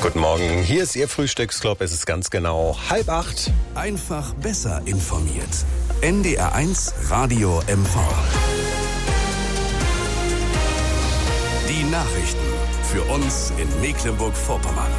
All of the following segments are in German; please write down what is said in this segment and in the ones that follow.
Guten Morgen, hier ist Ihr Frühstücksclub. Es ist ganz genau 7:30. Einfach besser informiert. NDR1 Radio MV. Die Nachrichten für uns in Mecklenburg-Vorpommern.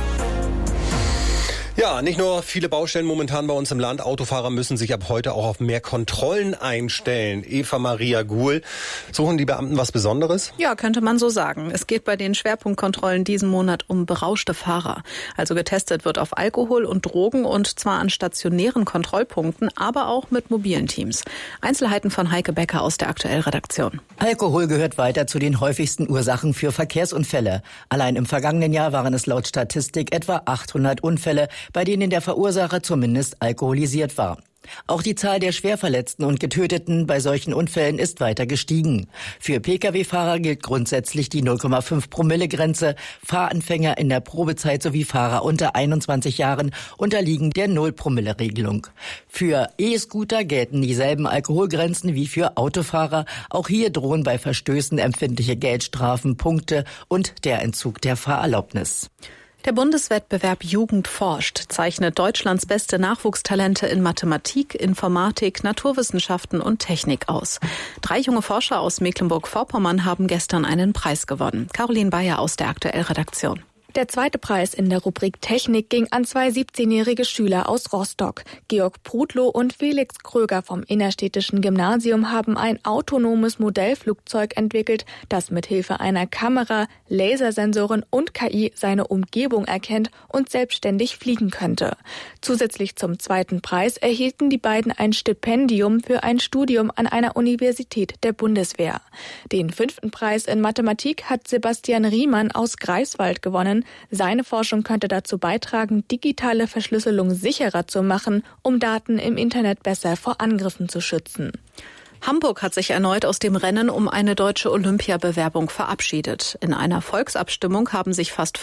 Ja, nicht nur viele Baustellen momentan bei uns im Land. Autofahrer müssen sich ab heute auch auf mehr Kontrollen einstellen. Eva Maria Guhl, suchen die Beamten was Besonderes? Ja, könnte man so sagen. Es geht bei den Schwerpunktkontrollen diesen Monat um berauschte Fahrer. Also getestet wird auf Alkohol und Drogen und zwar an stationären Kontrollpunkten, aber auch mit mobilen Teams. Einzelheiten von Heike Becker aus der Aktuell-Redaktion. Alkohol gehört weiter zu den häufigsten Ursachen für Verkehrsunfälle. Allein im vergangenen Jahr waren es laut Statistik etwa 800 Unfälle, bei denen der Verursacher zumindest alkoholisiert war. Auch die Zahl der Schwerverletzten und Getöteten bei solchen Unfällen ist weiter gestiegen. Für Pkw-Fahrer gilt grundsätzlich die 0,5-Promille-Grenze. Fahranfänger in der Probezeit sowie Fahrer unter 21 Jahren unterliegen der 0-Promille-Regelung. Für E-Scooter gelten dieselben Alkoholgrenzen wie für Autofahrer. Auch hier drohen bei Verstößen empfindliche Geldstrafen, Punkte und der Entzug der Fahrerlaubnis. Der Bundeswettbewerb Jugend forscht zeichnet Deutschlands beste Nachwuchstalente in Mathematik, Informatik, Naturwissenschaften und Technik aus. 3 junge Forscher aus Mecklenburg-Vorpommern haben gestern einen Preis gewonnen. Caroline Bayer aus der Aktuell-Redaktion. Der zweite Preis in der Rubrik Technik ging an 2 17-jährige Schüler aus Rostock. Georg Prudlow und Felix Kröger vom Innerstädtischen Gymnasium haben ein autonomes Modellflugzeug entwickelt, das mit Hilfe einer Kamera, Lasersensoren und KI seine Umgebung erkennt und selbstständig fliegen könnte. Zusätzlich zum zweiten Preis erhielten die beiden ein Stipendium für ein Studium an einer Universität der Bundeswehr. Den 5. Preis in Mathematik hat Sebastian Riemann aus Greifswald gewonnen. Seine Forschung könnte dazu beitragen, digitale Verschlüsselung sicherer zu machen, um Daten im Internet besser vor Angriffen zu schützen. Hamburg hat sich erneut aus dem Rennen um eine deutsche Olympiabewerbung verabschiedet. In einer Volksabstimmung haben sich fast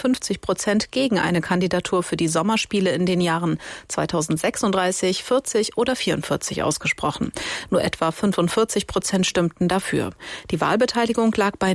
55% gegen eine Kandidatur für die Sommerspiele in den Jahren 2036, 40 oder 44 ausgesprochen. Nur etwa 45% stimmten dafür. Die Wahlbeteiligung lag bei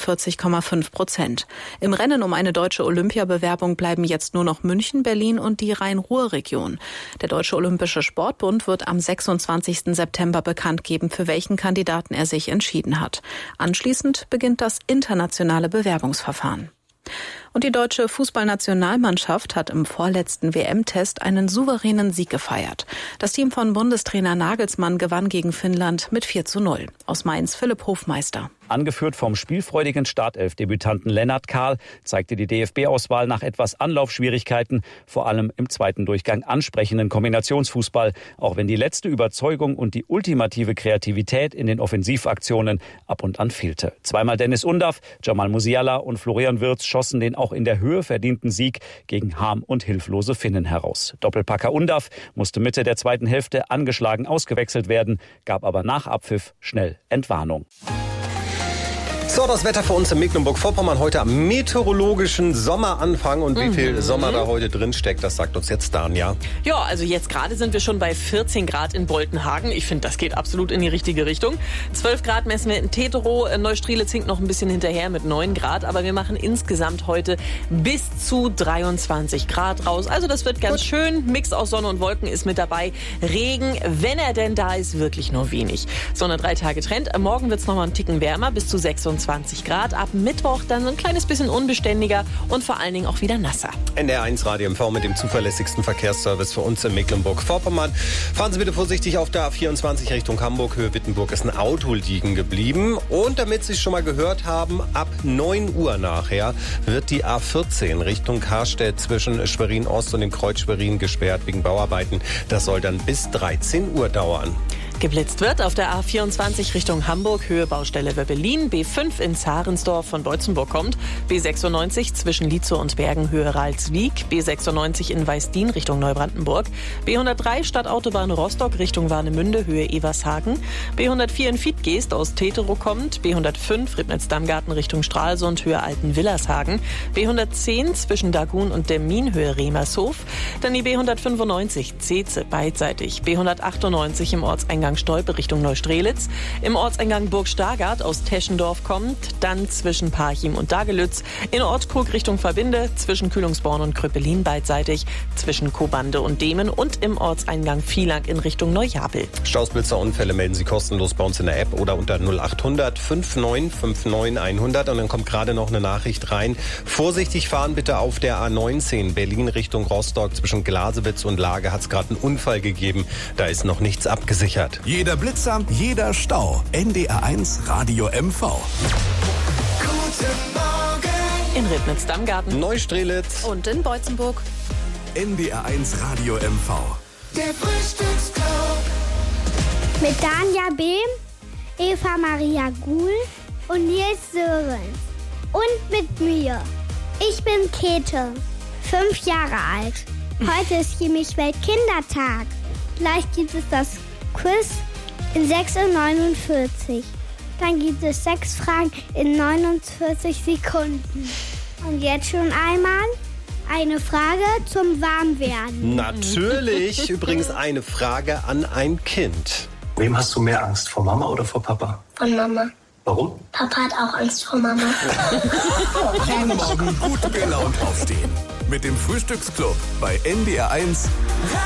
49,5%. Im Rennen um eine deutsche Olympiabewerbung bleiben jetzt nur noch München, Berlin und die Rhein-Ruhr-Region. Der Deutsche Olympische Sportbund wird am 26. September bekannt geben, für welchen Kandidaten er sich entschieden hat. Anschließend beginnt das internationale Bewerbungsverfahren. Und die deutsche Fußballnationalmannschaft hat im vorletzten WM-Test einen souveränen Sieg gefeiert. Das Team von Bundestrainer Nagelsmann gewann gegen Finnland mit 4:0. Aus Mainz Philipp Hofmeister. Angeführt vom spielfreudigen Startelf-Debütanten Lennart Kahl zeigte die DFB-Auswahl nach etwas Anlaufschwierigkeiten, vor allem im zweiten Durchgang ansprechenden Kombinationsfußball, auch wenn die letzte Überzeugung und die ultimative Kreativität in den Offensivaktionen ab und an fehlte. Zweimal Dennis Undaff, Jamal Musiala und Florian Wirtz schossen den auch in der Höhe verdienten Sieg gegen Harm und hilflose Finnen heraus. Doppelpacker Undaff musste Mitte der zweiten Hälfte angeschlagen ausgewechselt werden, gab aber nach Abpfiff schnell Entwarnung. So, das Wetter für uns in Mecklenburg-Vorpommern heute am meteorologischen Sommeranfang. Und wie viel Sommer da heute drin steckt, das sagt uns jetzt Danja. Ja, also jetzt gerade sind wir schon bei 14 Grad in Boltenhagen. Ich finde, das geht absolut in die richtige Richtung. 12 Grad messen wir in Teterow. Neustrelitz hinkt noch ein bisschen hinterher mit 9 Grad. Aber wir machen insgesamt heute bis zu 23 Grad raus. Also das wird ganz schön. Mix aus Sonne und Wolken ist mit dabei. Regen, wenn er denn da ist, wirklich nur wenig. Sonne 3 Tage Trend. Morgen wird es noch mal einen Ticken wärmer, bis zu 26 Grad. Ab Mittwoch dann so ein kleines bisschen unbeständiger und vor allen Dingen auch wieder nasser. NDR1 Radio MV mit dem zuverlässigsten Verkehrsservice für uns in Mecklenburg-Vorpommern. Fahren Sie bitte vorsichtig auf der A24 Richtung Hamburg. Höhe Wittenburg ist ein Auto liegen geblieben. Und damit Sie es schon mal gehört haben, ab 9 Uhr nachher wird die A14 Richtung Karstedt zwischen Schwerin-Ost und dem Kreuz Schwerin gesperrt wegen Bauarbeiten. Das soll dann bis 13 Uhr dauern. Geblitzt wird auf der A24 Richtung Hamburg, Höhe Baustelle Wöbbelin, B5 in Zarensdorf von Beutzenburg kommt, B96 zwischen Lietzow und Bergen, Höhe Ralswiek, B96 in Weißdien Richtung Neubrandenburg, B103 Stadtautobahn Rostock Richtung Warnemünde, Höhe Evershagen, B104 in Fiedgeest aus Teterow kommt, B105 Ribnitz-Dammgarten Richtung Stralsund, Höhe Altenwillershagen, B110 zwischen Dagun und Demmin, Höhe Remershof, dann die B195 Zeetze beidseitig, B198 im Ortseingang Ortseingang Stolpe Richtung Neustrelitz. Im Ortseingang Burg Stargard aus Teschendorf kommt, dann zwischen Parchim und Dagelütz, in Ortkrug Richtung Verbinde, zwischen Kühlungsborn und Kröpelin beidseitig, zwischen Kobande und Demen und im Ortseingang Vielang in Richtung Neujabel. Stausblitzer-Unfälle melden Sie kostenlos bei uns in der App oder unter 0800 5959 100. Und dann kommt gerade noch eine Nachricht rein. Vorsichtig fahren bitte auf der A19 Berlin Richtung Rostock. Zwischen Glasewitz und Lage hat es gerade einen Unfall gegeben. Da ist noch nichts abgesichert. Jeder Blitzer, jeder Stau. NDR1 Radio MV. Guten Morgen. In Ribnitz-Dammgarten, Neustrelitz Und in Beutzenburg. NDR1 Radio MV. Der Frühstücksclub. Mit Danja Behm, Eva Maria Guhl und Nils Sören. Und mit mir. Ich bin Käthe, 5 Jahre alt. Heute ist Chemisch-Weltkindertag. Gleich gibt es das Quiz in 6:49 Uhr. Dann gibt es 6 Fragen in 49 Sekunden. Und jetzt schon einmal eine Frage zum Warmwerden. Natürlich. Übrigens eine Frage an ein Kind. Wem hast du mehr Angst, vor Mama oder vor Papa? Von Mama. Warum? Papa hat auch Angst vor Mama. Jeden Morgen gut gelaunt aufstehen. Mit dem Frühstücksclub bei NDR1